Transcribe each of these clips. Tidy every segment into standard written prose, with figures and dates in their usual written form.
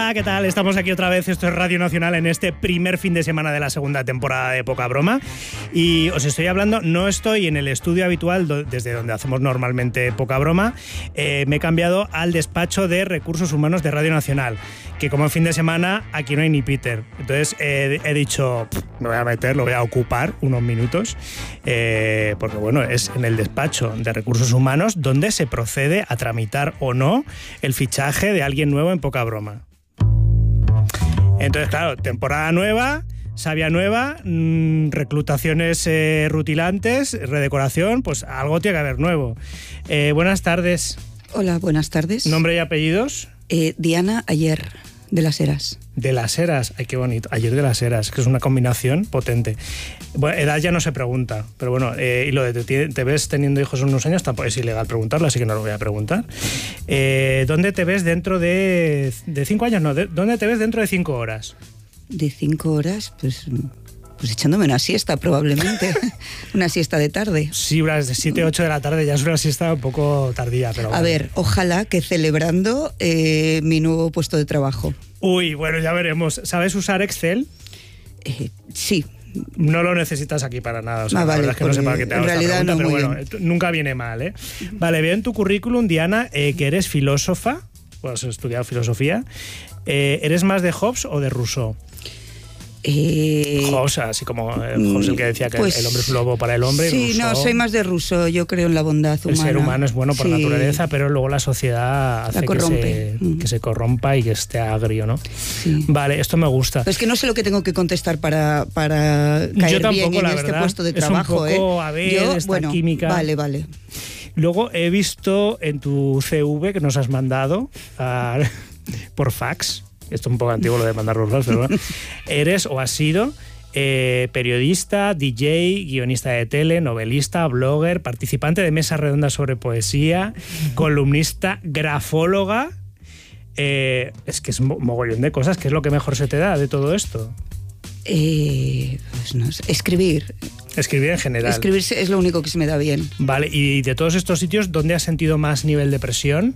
Hola, ¿qué tal? Estamos aquí otra vez, esto es Radio Nacional en este primer fin de semana de la segunda temporada de Poca Broma y os estoy hablando, no estoy en el estudio habitual desde donde hacemos normalmente Poca Broma, me he cambiado al despacho de Recursos Humanos de Radio Nacional, que como fin de semana aquí no hay ni Peter, entonces he dicho, me voy a meter, lo voy a ocupar unos minutos, porque bueno, es en el despacho de Recursos Humanos donde se procede a tramitar o no el fichaje de alguien nuevo en Poca Broma. Entonces, claro, temporada nueva, savia nueva, reclutaciones rutilantes, redecoración, pues algo tiene que haber nuevo. Buenas tardes. Hola, buenas tardes. ¿Nombre y apellidos? Diana Ayer, de Las Heras. De Las Heras, ay, qué bonito. Ayer de Las Heras, que es una combinación potente. Bueno, edad ya no se pregunta, pero bueno, y lo de te ves teniendo hijos en unos años tampoco es ilegal preguntarlo, así que no lo voy a preguntar. ¿Dónde te ves dentro de 5 años? No, ¿dónde te ves dentro de 5 horas? ¿De 5 horas? Pues echándome una siesta probablemente, una siesta de tarde. Sí, unas de 7, 8 de la tarde ya es una siesta un poco tardía, pero A ver, ojalá que celebrando mi nuevo puesto de trabajo. Uy, bueno, ya veremos. ¿Sabes usar Excel? Sí. No lo necesitas aquí para nada, o sea, vale, la verdad es que no sé para qué te hago esta pregunta, no, pero bueno, bien. Nunca viene mal, ¿eh? Vale, veo en tu currículum, Diana, que eres filósofa, pues has estudiado filosofía. ¿Eres más de Hobbes o de Rousseau? Hobbes, así como Hobbes, el que decía que pues, el hombre es un lobo para el hombre. Sí, Rousseau, no, soy más de Rousseau, yo creo en la bondad humana. El ser humano es bueno por naturaleza, pero luego la sociedad hace que se corrompa y que esté agrio, ¿no? Sí. Vale, esto me gusta. Pues que no sé lo que tengo que contestar para caer tampoco, bien en la este verdad, puesto de trabajo. Es un poco, a ver, esta química. Vale. Luego he visto en tu CV que nos has mandado por fax, esto es un poco antiguo lo de mandar los fax, pero bueno, eres o has sido periodista, DJ, guionista de tele, novelista, blogger, participante de mesas redondas sobre poesía, columnista, grafóloga. Es que es un mogollón de cosas. ¿Qué es lo que mejor se te da de todo esto? Pues no sé, escribir. Escribir en general. Escribir es lo único que se me da bien. Vale, y de todos estos sitios, ¿dónde has sentido más nivel de presión?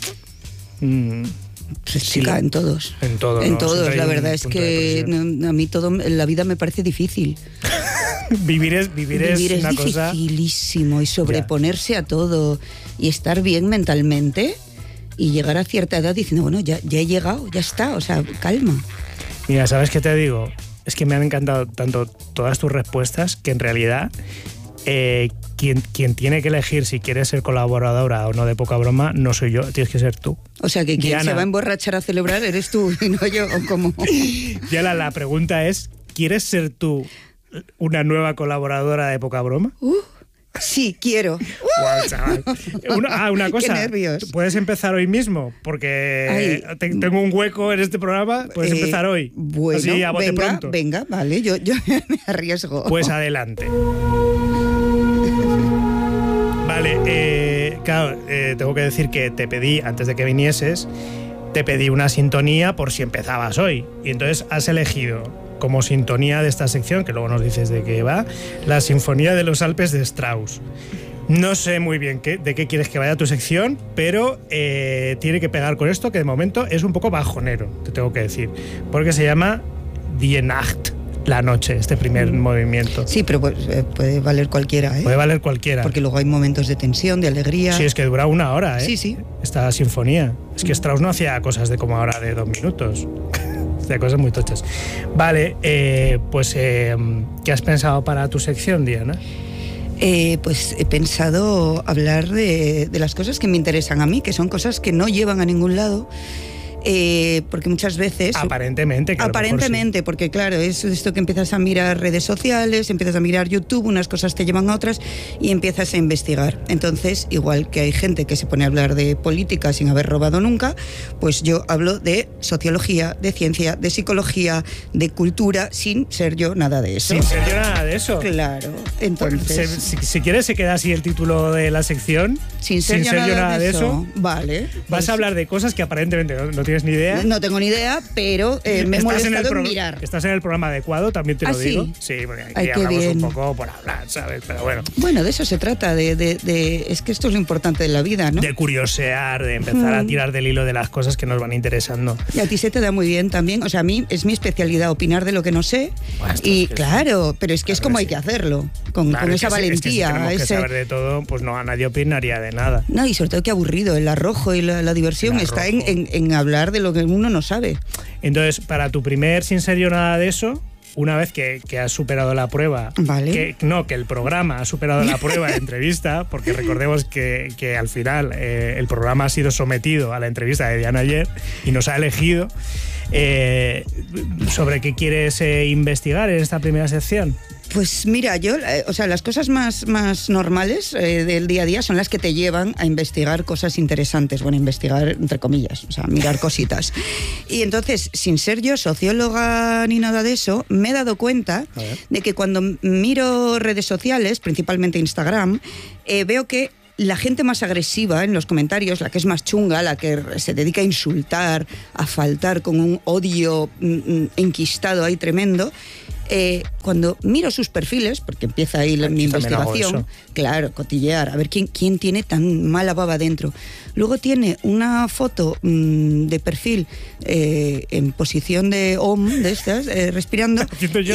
Pues chica, en todos. En todos, en ¿no? todos, la verdad es que a mí todo en la vida me parece difícil. Vivir es una cosa dificilísimo y sobreponerse a todo y estar bien mentalmente y llegar a cierta edad diciendo, bueno, ya he llegado, ya está, o sea, calma. Mira, ¿sabes qué te digo? Es que me han encantado tanto todas tus respuestas que en realidad quien tiene que elegir si quiere ser colaboradora o no de Poca Broma no soy yo, tienes que ser tú. O sea, que quien Diana, se va a emborrachar a celebrar eres tú y no yo, ¿o cómo? Diana, la pregunta es, ¿quieres ser tú una nueva colaboradora de Poca Broma? Sí, quiero. Wow, chaval. Una cosa. Qué nervios. Puedes empezar hoy mismo, porque tengo un hueco en este programa. Puedes empezar hoy. Bueno, así a bote pronto. Venga, vale, yo me arriesgo. Pues adelante. Vale, claro, tengo que decir que te pedí, antes de que vinieses, te pedí una sintonía por si empezabas hoy. Y entonces has elegido como sintonía de esta sección, que luego nos dices de qué va, la Sinfonía de los Alpes de Strauss. No sé muy bien de qué quieres que vaya tu sección, pero tiene que pegar con esto, que de momento es un poco bajonero, te tengo que decir, porque se llama Die Nacht, la noche, este primer movimiento. Sí, pero puede valer cualquiera, ¿eh? Puede valer cualquiera. Porque luego hay momentos de tensión, de alegría. Sí, es que dura 1 hora, ¿eh? Sí. Esta sinfonía. Es que Strauss no hacía cosas de como ahora de 2 minutos. Hacía cosas muy tochas. Vale, pues ¿qué has pensado para tu sección, Diana? Pues he pensado hablar de las cosas que me interesan a mí, que son cosas que no llevan a ningún lado. Porque muchas veces... Aparentemente, sí. Porque claro, es esto que empiezas a mirar redes sociales, empiezas a mirar YouTube, unas cosas te llevan a otras y empiezas a investigar. Entonces, igual que hay gente que se pone a hablar de política sin haber robado nunca, pues yo hablo de sociología, de ciencia, de psicología, de cultura, sin ser yo nada de eso. Sin ser yo nada de eso. Claro. Entonces... Si quieres, se queda así el título de la sección. Sin ser yo nada de eso. Vale. Vas a hablar de cosas que aparentemente no tienen tienes ni idea. No tengo ni idea, pero me he molestado en mirar. Estás en el programa adecuado, también te lo digo. Sí, porque aquí hablamos un poco por hablar, ¿sabes? Pero bueno. Bueno, de eso se trata, es que esto es lo importante de la vida, ¿no? De curiosear, de empezar a tirar del hilo de las cosas que nos van interesando. Y a ti se te da muy bien también. O sea, a mí es mi especialidad opinar de lo que no sé. Bueno, y claro, pero es que es como hay que hacerlo, con esa valentía. Es que si tenemos que saber de todo, pues no, a nadie opinaría de nada. No, y sobre todo que aburrido. El arrojo y la diversión está en hablar de lo que uno no sabe. Entonces, para tu primer Sin Serio Nada de Eso, una vez que has superado la prueba, vale. que el programa ha superado la prueba de entrevista, porque recordemos que al final el programa ha sido sometido a la entrevista de Diana ayer y nos ha elegido, ¿sobre qué quieres investigar en esta primera sección? Pues mira, yo, las cosas más normales del día a día son las que te llevan a investigar cosas interesantes. Bueno, investigar entre comillas, o sea, mirar cositas. Y entonces, sin ser yo socióloga ni nada de eso, me he dado cuenta de que cuando miro redes sociales, principalmente Instagram, veo que la gente más agresiva en los comentarios, la que es más chunga, la que se dedica a insultar, a faltar con un odio enquistado ahí tremendo, cuando miro sus perfiles, porque empieza ahí mi investigación, claro, cotillear, a ver quién tiene tan mala baba dentro. Luego tiene una foto de perfil en posición de OM, de estas, respirando.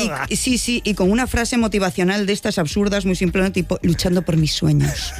Y con una frase motivacional de estas absurdas, muy simple, tipo, luchando por mis sueños.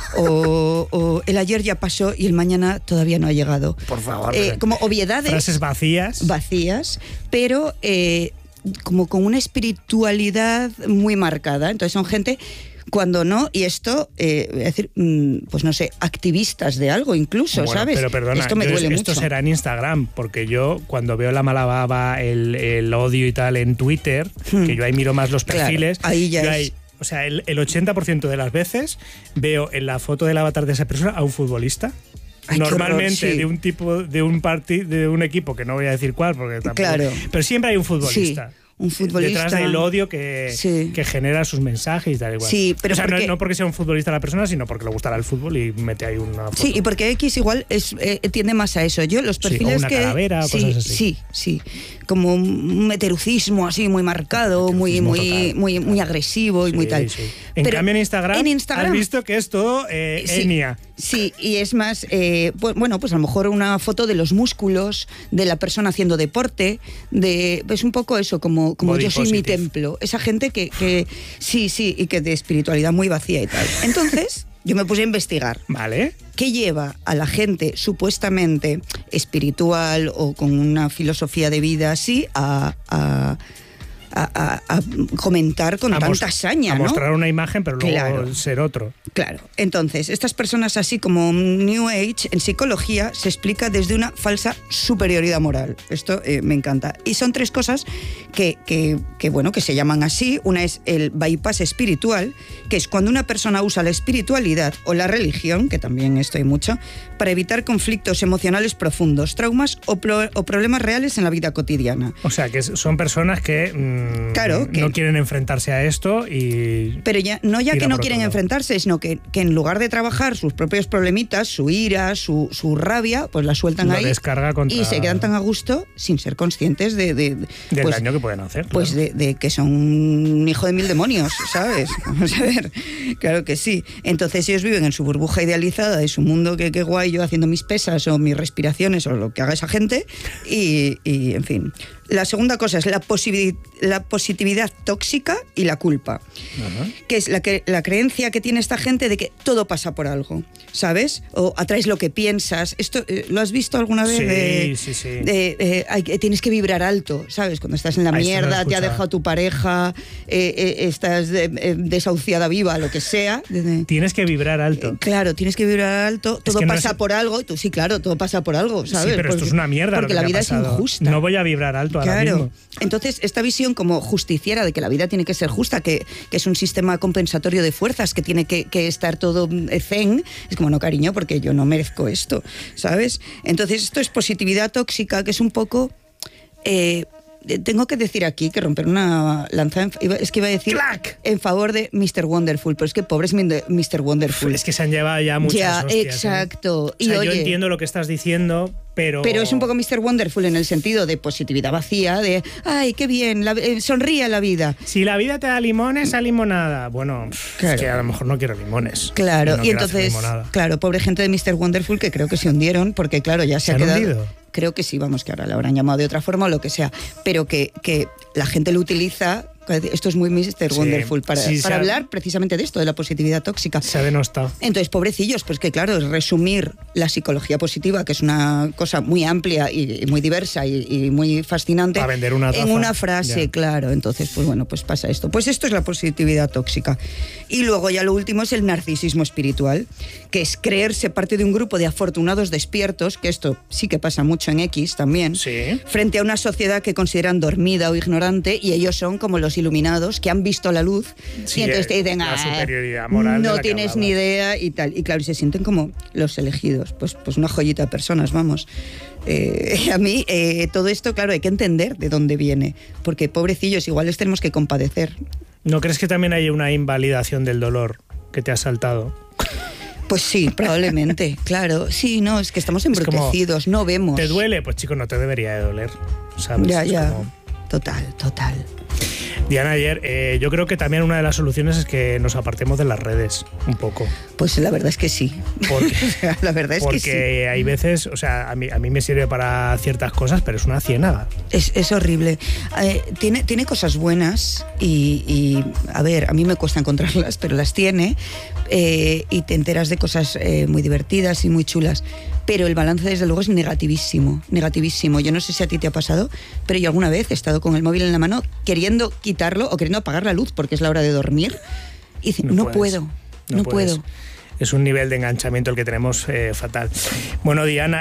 O el ayer ya pasó y el mañana todavía no ha llegado. Por favor. Como obviedades. Frases vacías. Vacías, pero como con una espiritualidad muy marcada. Entonces son gente, cuando no, y esto, es decir, pues no sé, activistas de algo incluso, bueno, ¿sabes? Pero perdona, esto me duele mucho. Esto será en Instagram, porque yo cuando veo la mala baba, el odio y tal en Twitter, que yo ahí miro más los perfiles, claro, ahí ya o sea, el 80% de las veces veo en la foto del avatar de esa persona a un futbolista. Ay, normalmente horror, sí. de un equipo que no voy a decir cuál, porque tampoco, claro. Pero siempre hay un futbolista. Sí. Un futbolista. Detrás del odio que genera sus mensajes y tal igual. Sí, pero no porque sea un futbolista la persona, sino porque le gustará el fútbol y mete ahí una foto. Sí, y porque X igual tiende más a eso. Yo los perfiles o una calavera, cosas así. Sí. Como un meterucismo así muy marcado, muy agresivo y muy tal. Sí. En cambio en Instagram has visto que es todo etnia. Sí, y es más, pues a lo mejor una foto de los músculos, de la persona haciendo deporte, es un poco eso, como yo soy mi templo. Esa gente que sí, y que de espiritualidad muy vacía y tal. Entonces, yo me puse a investigar. Vale. ¿Qué lleva a la gente supuestamente espiritual o con una filosofía de vida así a comentar con tanta saña, ¿no? A ¿no? mostrar una imagen, pero luego ser otro. Claro. Entonces, estas personas así como New Age, en psicología, se explica desde una falsa superioridad moral. Esto me encanta. Y son tres cosas que se llaman así. Una es el bypass espiritual, que es cuando una persona usa la espiritualidad o la religión, que también esto hay mucho, para evitar conflictos emocionales profundos, traumas o problemas reales en la vida cotidiana. O sea, que son personas que no quieren enfrentarse a esto y... Pero no que no quieren enfrentarse, sino que en lugar de trabajar sus propios problemitas, su ira, su rabia, pues la sueltan ahí y se quedan tan a gusto sin ser conscientes del daño que pueden hacer. Pues claro. de que son un hijo de mil demonios, ¿sabes? Vamos a ver, claro que sí. Entonces ellos viven en su burbuja idealizada de su mundo, que qué guay, yo haciendo mis pesas o mis respiraciones o lo que haga esa gente y en fin... La segunda cosa es la positividad tóxica y la culpa, que es la creencia que tiene esta gente de que todo pasa por algo, ¿sabes? O atraes lo que piensas. Esto ¿lo has visto alguna vez? Sí. Tienes que vibrar alto, ¿sabes? Cuando estás en la mierda, te ha dejado tu pareja, estás desahuciada viva, lo que sea. Tienes que vibrar alto. Claro, tienes que vibrar alto. Todo pasa por algo. Sí, claro, todo pasa por algo, ¿sabes? Sí, pero esto es una mierda. Porque la vida es injusta. No voy a vibrar alto. Claro, entonces esta visión como justiciera de que la vida tiene que ser justa, que es un sistema compensatorio de fuerzas, que tiene que estar todo zen, es como no, cariño, porque yo no merezco esto, ¿sabes? Entonces esto es positividad tóxica, que es un poco tengo que decir aquí que romper una lanza, es que iba a decir ¡Clac! En favor de Mr. Wonderful, pero es que pobres Mr. Wonderful. Es que se han llevado ya muchas hostias. Exacto. Y yo oye, entiendo lo que estás diciendo, pero es un poco Mr. Wonderful en el sentido de positividad vacía, de ¡ay, qué bien! Sonríe a la vida. Si la vida te da limones, a limonada. Bueno, claro. Es que a lo mejor no quiero limones. Claro, no y entonces, claro, pobre gente de Mr. Wonderful que creo que se hundieron, porque claro, ya se ha quedado... hundido? Creo que sí, vamos, que ahora la habrán llamado de otra forma o lo que sea, pero que la gente lo utiliza. Esto es muy Mr. Wonderful para hablar precisamente de esto, de la positividad tóxica. Se ha denostado. Entonces, pobrecillos, pues que claro, es resumir la psicología positiva, que es una cosa muy amplia y muy diversa y muy fascinante, para vender una taza. En una frase, ya. claro. Entonces, pues bueno, pues pasa esto. Pues esto es la positividad tóxica. Y luego ya lo último es el narcisismo espiritual, que es creerse parte de un grupo de afortunados despiertos, que esto sí que pasa mucho en X también, Sí. frente a una sociedad que consideran dormida o ignorante, y ellos son como los iluminados que han visto la luz, Sí, y entonces te dicen, la superioridad moral de no la que tienes hablaba. ni idea y tal. Y claro, y se sienten como los elegidos, pues una joyita de personas, vamos. A mí todo esto, claro, hay que entender de dónde viene, porque pobrecillos, igual les tenemos que compadecer. ¿No crees que también hay una invalidación del dolor que te ha saltado? Pues sí, probablemente, claro. Sí, no, es que estamos embrutecidos, no vemos. ¿Te duele? Pues chico, no te debería de doler, ¿sabes? Ya, Es ya. como... Total. Diana, ayer yo creo que también una de las soluciones es que nos apartemos de las redes un poco. Pues la verdad es que sí. Porque, la verdad es que sí. Porque hay veces, o sea, a mí me sirve para ciertas cosas, pero es una ciénaga. Es horrible. Tiene cosas buenas y, a ver, a mí me cuesta encontrarlas, pero las tiene, y te enteras de cosas muy divertidas y muy chulas. Pero el balance, desde luego, es negativísimo. Yo no sé si a ti te ha pasado, pero yo alguna vez he estado con el móvil en la mano queriendo quitarlo o queriendo apagar la luz porque es la hora de dormir y dice, no puedo. Es un nivel de enganchamiento el que tenemos fatal. Bueno, Diana,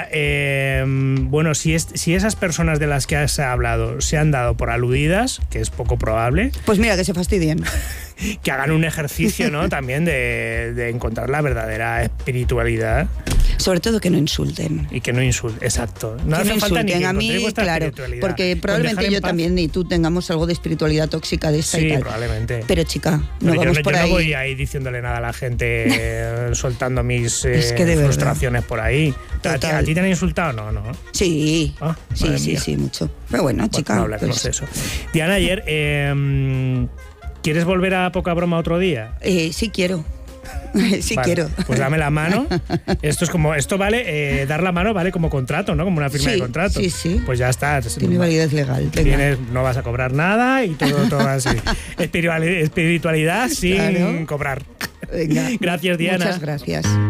si esas personas de las que has hablado se han dado por aludidas, que es poco probable, pues mira, que se fastidien. Que hagan un ejercicio, ¿no? También de encontrar la verdadera espiritualidad. Sobre todo que no insulten. Y que no insulten, exacto. No que hace no falta insulten ni a mí, claro, porque probablemente yo también ni tú tengamos algo de espiritualidad tóxica de esta y tal. Sí, probablemente. Pero chica, no pero vamos por ahí. Yo no voy ahí diciéndole nada a la gente, soltando mis es que de frustraciones por ahí. Total. ¿A ti te han insultado? No. Sí, sí, mucho. Pero bueno, chica. No hablaremos de eso. Diana, ayer, ¿quieres volver a Poca Broma otro día? Sí quiero. Sí, vale, quiero. Pues dame la mano. Esto vale, dar la mano vale como contrato, ¿no? Como una firma de contrato. Sí. Pues ya está. Tiene validez legal. No vas a cobrar nada y todo así. Espiritualidad sin cobrar. Venga. Gracias, Diana. Muchas gracias.